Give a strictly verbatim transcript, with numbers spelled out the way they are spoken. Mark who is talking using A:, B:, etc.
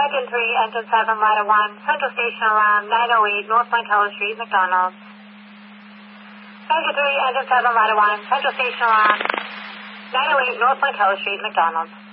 A: Engine three, Engine seven, Ladder one, Central Station Alarm, nine oh eight, North Montello Street, McDonald's. Engine three, Engine seven, Ladder one, Central Station Alarm, nine oh eight, North Montello Street, McDonald's.